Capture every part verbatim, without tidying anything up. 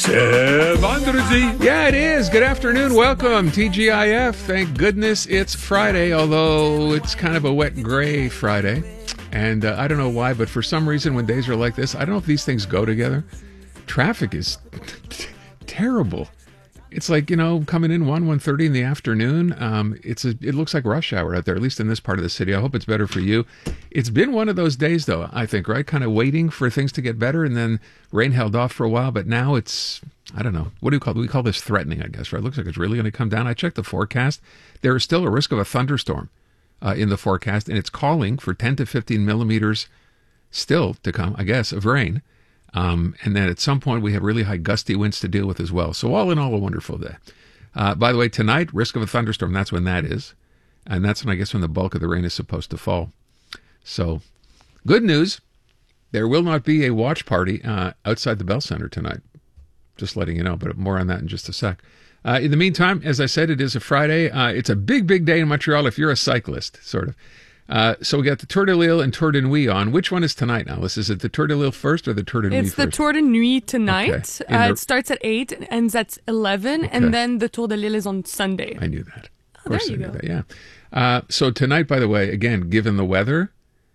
C'est vendredi. Yeah, it is. Good afternoon. Welcome, T G I F. Thank goodness it's Friday, although it's kind of a wet, gray Friday. And uh, I don't know why, but for some reason, when days are like this, I don't know if these things go together. Traffic is t- terrible. It's like, you know, coming in one, one thirty in the afternoon. Um, it's a, it looks like rush hour out there, at least in this part of the city. I hope it's better for you. It's been one of those days, though, I think, right? Kind of waiting for things to get better, and then rain held off for a while, but now it's, I don't know. What do you call it? We call this threatening, I guess, right? It looks like it's really going to come down. I checked the forecast. There is still a risk of a thunderstorm uh, in the forecast, and it's calling for ten to fifteen millimeters still to come, I guess, of rain. Um, and then at some point, we have really high gusty winds to deal with as well. So all in all, a wonderful day. Uh, by the way, tonight, risk of a thunderstorm, that's when that is. And that's when, I guess, when the bulk of the rain is supposed to fall. So good news, there will not be a watch party uh, outside the Bell Center tonight. Just letting you know, but more on that in just a sec. Uh, in the meantime, as I said, it is a Friday. Uh, it's a big, big day in Montreal if you're a cyclist, sort of. Uh, so we got the Tour de Lille and Tour de Nuit on. Which one is tonight, Alice? Is it the Tour de Lille first or the Tour de Nuit It's first? the Tour de Nuit tonight. Okay. Uh, the... It starts at eight and ends at eleven, okay. and then the Tour de Lille is on Sunday. I knew that. Of oh, course there you I knew go. that, yeah. Uh, so tonight, by the way, again, given the weather,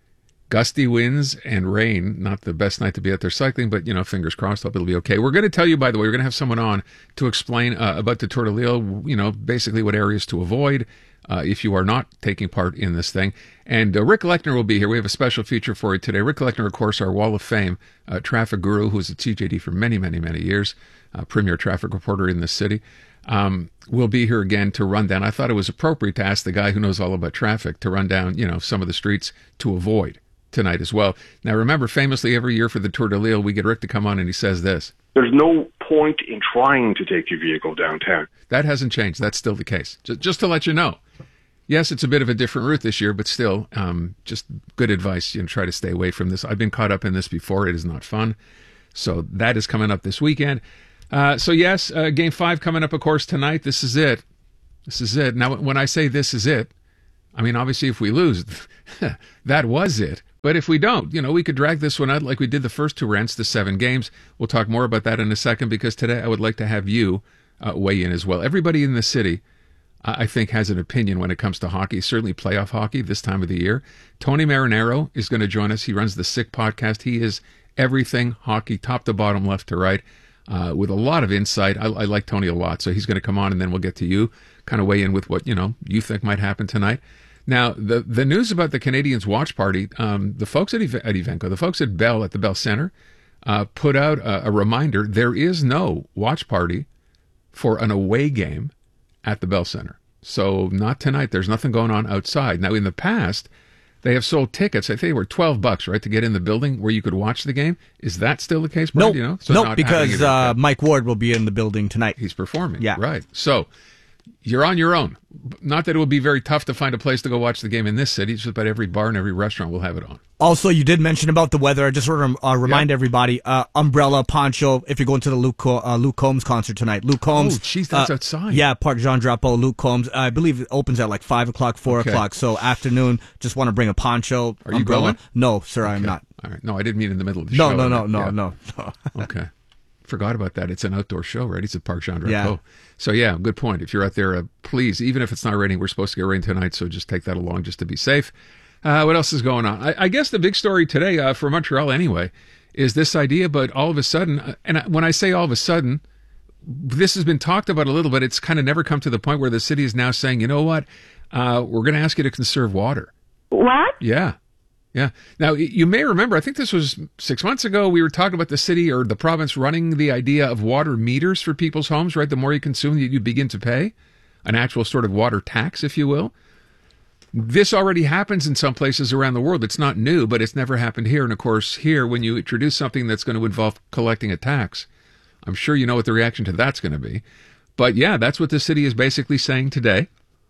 gusty winds and rain, not the best night to be out there cycling, but, you know, fingers crossed, hope it'll be okay. We're going to tell you, by the way, we're going to have someone on to explain uh, about the Tour de Lille, you know, basically what areas to avoid uh, if you are not taking part in this thing. And uh, Rick Lechner will be here. We have a special feature for you today. Rick Lechner, of course, our Wall of Fame uh, traffic guru, who was at C J D for many, many, many years, uh, premier traffic reporter in this city, um, will be here again to run down. I thought it was appropriate to ask the guy who knows all about traffic to run down, you know, some of the streets to avoid tonight as well. Now, remember, famously, every year for the Tour de Lille, we get Rick to come on and he says this. There's no point in trying to take your vehicle downtown. That hasn't changed. That's still the case. Just, just to let you know. Yes, it's a bit of a different route this year, but still, um, just good advice. You know, try to stay away from this. I've been caught up in this before. It is not fun. So that is coming up this weekend. Uh, so yes, uh, game five coming up, of course, tonight. This is it. This is it. Now, when I say this is it, I mean, obviously, if we lose, that was it. But if we don't, you know, we could drag this one out like we did the first two rents, the seven games. We'll talk more about that in a second, because today I would like to have you uh, weigh in as well. Everybody in the city, uh, I think, has an opinion when it comes to hockey, certainly playoff hockey this time of the year. Tony Marinaro is going to join us. He runs the Sick podcast. He is everything hockey, top to bottom, left to right, uh, with a lot of insight. I, I like Tony a lot, so he's going to come on, and then we'll get to you, kind of weigh in with what, you know, you think might happen tonight. Now, the the news about the Canadiens watch party, um, the folks at, at Evenko, the folks at Bell, at the Bell Center, uh, put out a, a reminder. There is no watch party for an away game at the Bell Center. So not tonight. There's nothing going on outside. Now, in the past, they have sold tickets. I think they were twelve bucks, right, to get in the building where you could watch the game. Is that still the case, Brad? Nope. You know? So nope, because uh, Mike Ward will be in the building tonight. He's performing. Yeah. Right. So you're on your own. Not that it would be very tough to find a place to go watch the game in this city. Just about every bar and every restaurant will have it on. Also, you did mention about the weather. I just want to uh, remind yep. everybody, uh, umbrella, poncho, if you're going to the Luke, uh, Luke Combs concert tonight. Luke Combs. Oh, jeez, that's uh, outside. Yeah, Park Jean Drapeau, Luke Combs. I believe it opens at like five o'clock, four okay. o'clock. So afternoon, just want to bring a poncho, Are umbrella. you going? No, sir, okay. I'm not. All right. No, I didn't mean in the middle of the no, show. No, no, no, yeah. no, no, no. Okay. Forgot about that. It's an outdoor show, right? It's at Park Jean Drapeau. Yeah. So, yeah, good point. If you're out there, uh, please, even if it's not raining, we're supposed to get rain tonight, so just take that along just to be safe. Uh, what else is going on? I, I guess the big story today, uh, for Montreal anyway, is this idea, but all of a sudden, uh, and when I say all of a sudden, this has been talked about a little bit. It's kind of never come to the point where the city is now saying, you know what, uh, we're going to ask you to conserve water. What? Yeah. Yeah. Now, you may remember, I think this was six months ago, we were talking about the city or the province running the idea of water meters for people's homes, right? The more you consume, you begin to pay an actual sort of water tax, if you will. This already happens in some places around the world. It's not new, but it's never happened here. And of course, here, when you introduce something that's going to involve collecting a tax, I'm sure you know what the reaction to that's going to be. But yeah, that's what the city is basically saying today.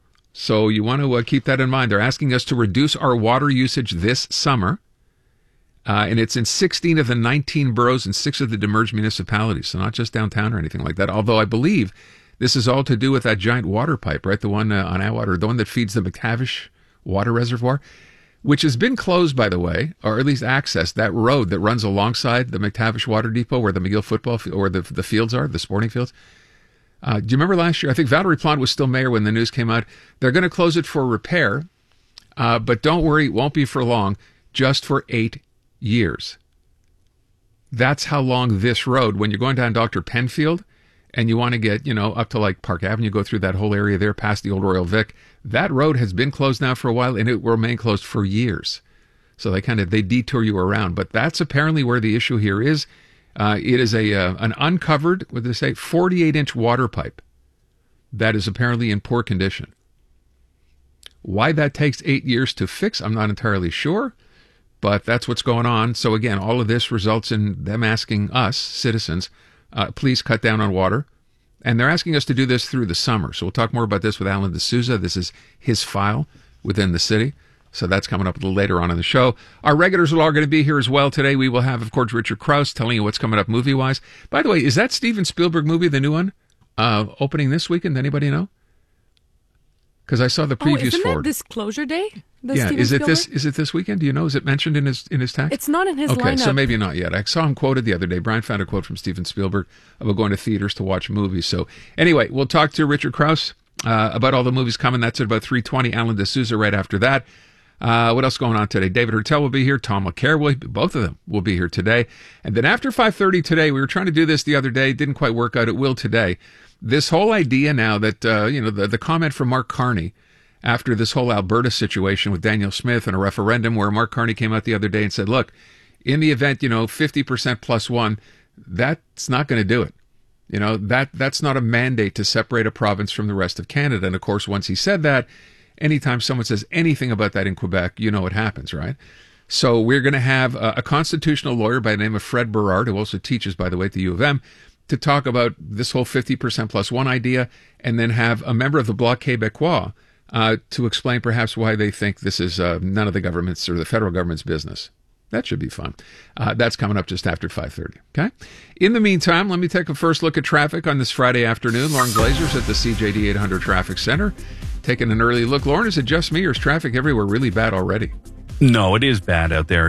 So you want to uh, keep that in mind. They're asking us to reduce our water usage this summer. Uh, and it's in sixteen of the nineteen boroughs and six of the demerged municipalities. So not just downtown or anything like that. Although I believe this is all to do with that giant water pipe, right? The one uh, on Atwater, the one that feeds the McTavish water reservoir. which has been closed, by the way, or at least accessed, that road that runs alongside the McTavish Water Depot where the McGill football field, or the, the fields are, the sporting fields. Uh, do you remember last year? I think Valerie Plante was still mayor when the news came out. They're going to close it for repair, uh, but don't worry, it won't be for long, just for eight years. That's how long this road, when you're going down Doctor Penfield and you want to get, you know, up to like Park Avenue, go through that whole area there past the old Royal Vic, that road has been closed now for a while, and it will remain closed for years. So they kind of, they detour you around. But that's apparently where the issue here is. Uh, it is a uh, an uncovered, what did they say, forty-eight inch water pipe that is apparently in poor condition. Why that takes eight years to fix, I'm not entirely sure, but that's what's going on. So again, all of this results in them asking us, citizens, uh, please cut down on water. And they're asking us to do this through the summer. So we'll talk more about this with Alan D'Souza. This is his file within the city. So that's coming up a little later on in the show. Our regulars are all going to be here as well today. We will have, of course, Richard Krause telling you what's coming up movie-wise. By the way, is that Steven Spielberg movie, the new one, uh, opening this weekend? Anybody know? Because I saw the previews oh, isn't for that it. Disclosure Day? The yeah, Steven is it Spielberg? this? Is it this weekend? Do you know? Is it mentioned in his in his text? It's not in his okay, lineup. so maybe not yet. I saw him quoted the other day. Brian found a quote from Steven Spielberg about going to theaters to watch movies. So anyway, we'll talk to Richard Krause uh, about all the movies coming. That's at about three twenty. Alan D'Souza right after that. Uh, what else going on today? David Hertel will be here. Tom LeCare will. Both of them will be here today. And then after five thirty today, we were trying to do this the other day. Didn't quite work out. It will today. This whole idea now that uh, you know the the comment from Mark Carney after this whole Alberta situation with Daniel Smith and a referendum, where Mark Carney came out the other day and said, look, in the event, you know, fifty percent plus one, that's not going to do it. You know, that that's not a mandate to separate a province from the rest of Canada. And of course, once he said that, anytime someone says anything about that in Quebec, you know what happens, right? So we're going to have a, a constitutional lawyer by the name of Fred Berard, who also teaches, by the way, at the U of M, to talk about this whole fifty percent plus one idea, and then have a member of the Bloc Québécois Uh, to explain perhaps why they think this is uh, none of the government's or the federal government's business. That should be fun. Uh, that's coming up just after five thirty, okay? In the meantime, let me take a first look at traffic on this Friday afternoon. Lauren Glazer's at the C J D eight hundred Traffic Center. Taking an early look. Lauren, is it just me or is traffic everywhere really bad already? No, it is bad out there.